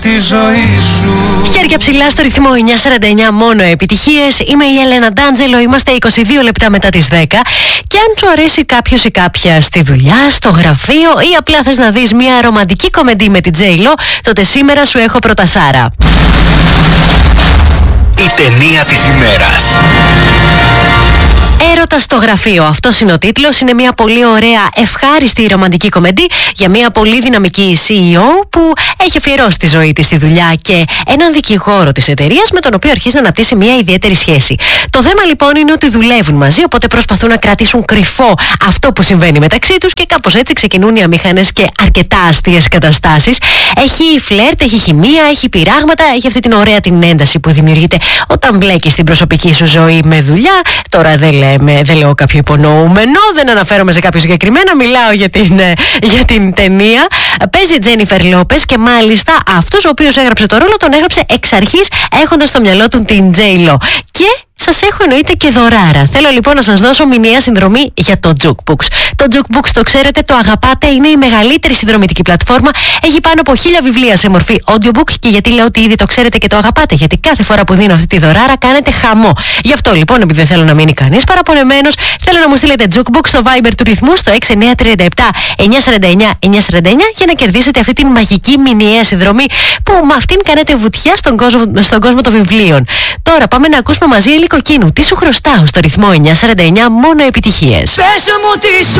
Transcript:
τη ζωή σου. Χέρια ψηλά στο ρυθμό 949, μόνο επιτυχίες. Είμαι η Έλενα Ντάντζελο, είμαστε 22 λεπτά μετά τις 10. Και αν σου αρέσει κάποιος ή κάποια στη δουλειά, στο γραφείο ή απλά θες να δεις μια ρομαντική κομμεντή με την J-Lo, τότε σήμερα σου έχω πρωτασάρα. Η ταινία της ημέρας. Έρωτα στο γραφείο. Αυτός είναι ο τίτλος. Είναι μια πολύ ωραία, ευχάριστη ρομαντική κομμεντή για μια πολύ δυναμική CEO που έχει αφιερώσει τη ζωή της στη δουλειά και έναν δικηγόρο της εταιρείας με τον οποίο αρχίζει να αναπτύσσει μια ιδιαίτερη σχέση. Το θέμα λοιπόν είναι ότι δουλεύουν μαζί, οπότε προσπαθούν να κρατήσουν κρυφό αυτό που συμβαίνει μεταξύ τους και κάπως έτσι ξεκινούν οι αμήχανες και αρκετά αστείες καταστάσεις. Έχει φλερτ, έχει χημεία, έχει πειράγματα, έχει αυτή την ωραία την ένταση που δημιουργείται όταν μπλέκεις την προσωπική σου ζωή με δουλειά. Τώρα δεν λέω κάποιο υπονοούμενο, δεν αναφέρομαι σε κάποιο συγκεκριμένα, μιλάω για την ταινία. Παίζει η Τζένιφερ Λόπες και μάλιστα αυτός ο οποίος έγραψε το ρόλο τον έγραψε εξ αρχής έχοντας στο μυαλό του την J-Lo. Και σας έχω εννοείται και δωράρα. Θέλω λοιπόν να σας δώσω μηνιαία συνδρομή για το Jukebox. Το Jukebox το ξέρετε, το αγαπάτε, είναι η μεγαλύτερη συνδρομητική πλατφόρμα. Έχει πάνω από 1000 βιβλία σε μορφή audiobook. Και γιατί λέω ότι ήδη το ξέρετε και το αγαπάτε? Γιατί κάθε φορά που δίνω αυτή τη δωράρα κάνετε χαμό. Γι' αυτό λοιπόν, επειδή δεν θέλω να μείνει κανείς παραπονεμένος, θέλω να μου στείλετε Jukebox στο Viber του ρυθμού στο 6937 949 949 για να κερδίσετε αυτή τη μαγική μηνιαία συνδρομή που με αυτήν κάνετε βουτιά στον κόσμο των βιβλίων. Τώρα πάμε να ακούσουμε μαζί Κοκκίνου. Τι σου χρωστάω στο ρυθμό 949, μόνο επιτυχίες. Πες μου τι σου